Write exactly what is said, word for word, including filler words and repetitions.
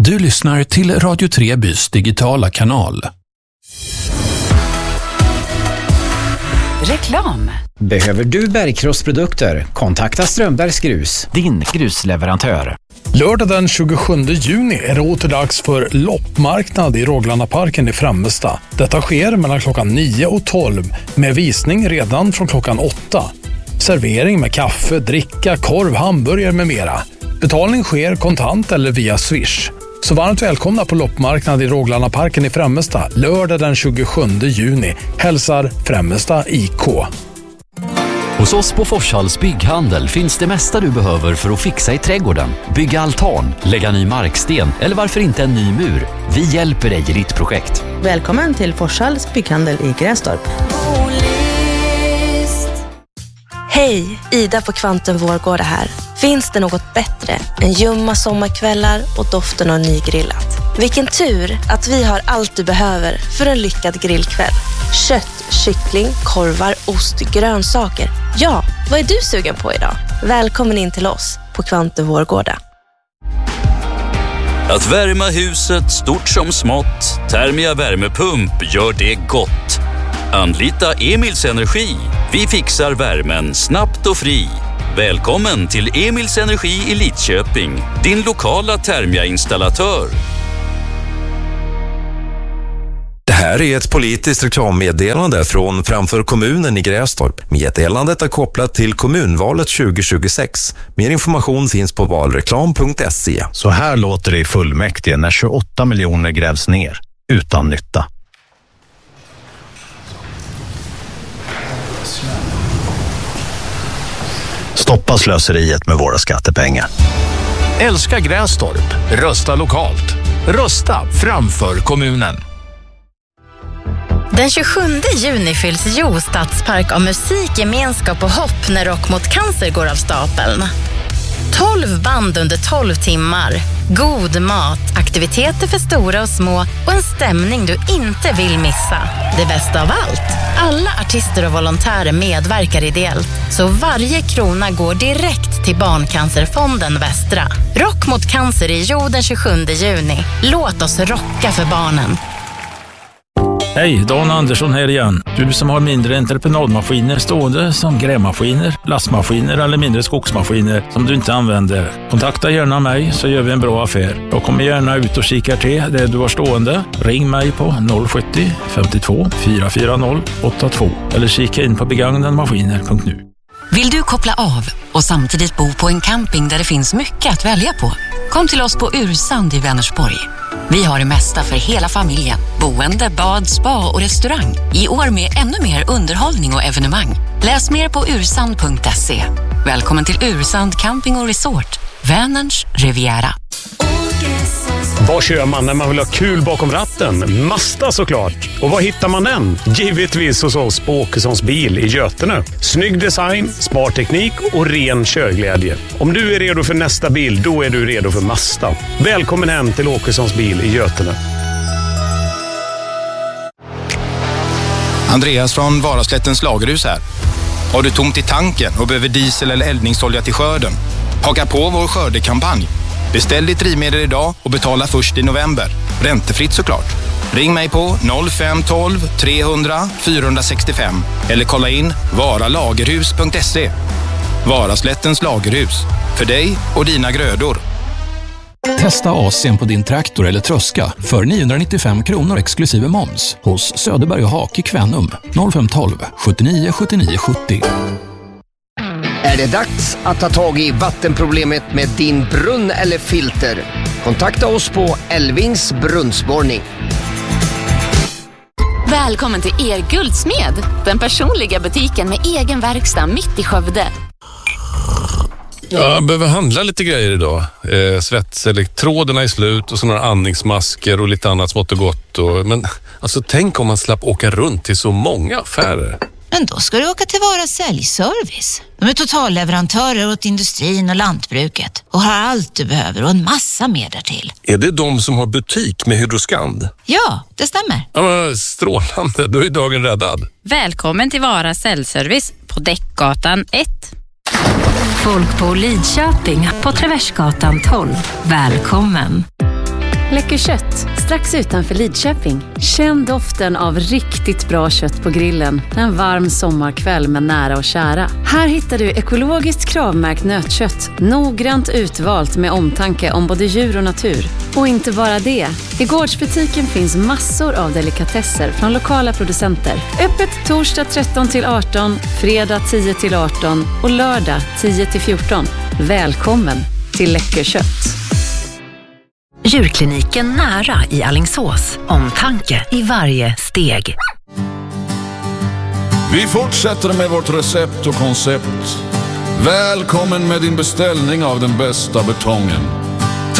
Du lyssnar till Radio Trebys digitala kanal. Reklam. Behöver du bergkrossprodukter? Kontakta Strömbergs Grus, din grusleverantör. Lördag den tjugosjunde juni är det åter dags för loppmarknad i Råglanaparken i Främmesta. Detta sker mellan klockan nio och tolv med visning redan från klockan åtta. Servering med kaffe, dricka, korv, hamburgare med mera. Betalning sker kontant eller via Swish. Så varmt välkomna på loppmarknad i Råglanaparken i Främmesta lördag den tjugosjunde juni. Hälsar Främmesta I K. Hos oss på Forshalls bygghandel finns det mesta du behöver för att fixa i trädgården. Bygga altan, lägga ny marksten eller varför inte en ny mur. Vi hjälper dig i ditt projekt. Välkommen till Forshalls bygghandel i Grästorp. Hej, Ida på Kvantum Vårgårda här. Finns det något bättre än ljumma sommarkvällar och doften av nygrillat? Vilken tur att vi har allt du behöver för en lyckad grillkväll. Kött, kyckling, korvar, ost, grönsaker. Ja, vad är du sugen på idag? Välkommen in till oss på Kvantum Vårgårda. Att värma huset stort som smått, Thermia värmepump gör det gott. Anlita Emils Energi. Vi fixar värmen snabbt och fri. Välkommen till Emils Energi i Lidköping, din lokala Thermia-installatör. Det här är ett politiskt reklammeddelande från Framför kommunen i Grästorp. Meddelandet är kopplat till kommunvalet tjugo tjugosex. Mer information finns på valreklam punkt se. Så här låter det i fullmäktige när tjugoåtta miljoner grävs ner utan nytta. Stoppa slöseriet med våra skattepengar. Älska Grästorp. Rösta lokalt. Rösta framför kommunen. Den tjugosjunde juni fylls Jo stadspark av musik, gemenskap och hopp när Rock mot cancer går av stapeln. tolv band under tolv timmar. God mat, aktiviteter för stora och små och en stämning du inte vill missa. Det bästa av allt. Alla artister och volontärer medverkar ideellt. Så varje krona går direkt till Barncancerfonden Västra. Rock mot cancer i Jo den tjugosjunde juni. Låt oss rocka för barnen. Hej, Dan Andersson här igen. Du som har mindre entreprenadmaskiner stående som grävmaskiner, lastmaskiner eller mindre skogsmaskiner som du inte använder. Kontakta gärna mig så gör vi en bra affär. Jag kommer gärna ut och kika till det du har stående. Ring mig på noll sjuttio femtiotvå fyra fyra noll åtta två eller kika in på begagnadmaskiner punkt nu. Vill du koppla av och samtidigt bo på en camping där det finns mycket att välja på? Kom till oss på Ursand i Vänersborg. Vi har det mesta för hela familjen. Boende, bad, spa och restaurang. I år med ännu mer underhållning och evenemang. Läs mer på ursand punkt se. Välkommen till Ursand Camping och Resort. Vänerns Riviera. Vad kör man när man vill ha kul bakom ratten? Mazda såklart. Och var hittar man den? Givetvis hos oss på Åkessons bil i Götene. Snygg design, sparteknik och ren körglädje. Om du är redo för nästa bil, då är du redo för Mazda. Välkommen hem till Åkessons bil i Götene. Andreas från Varaslättens lagerhus här. Har du tomt i tanken och behöver diesel eller eldningsolja till skörden? Haka på vår skördekampanj. Beställ ditt drivmedel idag och betala först i november. Räntefritt såklart. Ring mig på noll fem ett två tre hundra fyra sex fem eller kolla in varalagerhus punkt se. Varaslättens lagerhus. För dig och dina grödor. Testa A C på din traktor eller tröska för niohundranittiofem kronor exklusive moms hos Söderberg och Hak i Kvänum. noll fem ett två sjuttionio sjuttionio sjuttio. Är det dags att ta tag i vattenproblemet med din brunn eller filter? Kontakta oss på Elvings brunnsborrning. Välkommen till Er Guldsmed, den personliga butiken med egen verkstad mitt i Skövde. Jag behöver handla lite grejer idag. Eh, Svetselektroderna är slut och sådana andningsmasker och lite annat smått och gott. Och, men alltså, tänk om man slapp åka runt till så många affärer. Men då ska du åka till Vara Säljservice. De är totalleverantörer åt industrin och lantbruket och har allt du behöver och en massa mer därtill. Är det de som har butik med Hydroskand? Ja, det stämmer. Ja, men strålande, då är dagen räddad. Välkommen till Vara Säljservice på Däckgatan ett. Folk på Lidköping på Traversgatan tolv. Välkommen. Läcker kött, strax utanför Lidköping. Känn doften av riktigt bra kött på grillen en varm sommarkväll med nära och kära. Här hittar du ekologiskt kravmärkt nötkött, noggrant utvalt med omtanke om både djur och natur. Och inte bara det. I gårdsbutiken finns massor av delikatesser från lokala producenter. Öppet torsdag tretton till arton, fredag tio till arton och lördag tio till fjorton. Välkommen till Läcker kött. Djurkliniken nära i Alingsås. Omtanke i varje steg. Vi fortsätter med vårt recept och koncept. Välkommen med din beställning av den bästa betongen.